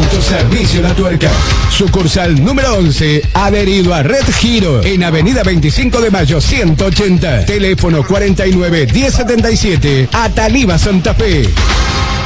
nuestro servicio La Tuerca. Sucursal número 11, adherido a Red Giro, en Avenida 25 de Mayo 180. Teléfono 49 1077, Ataliva, Santa Fe.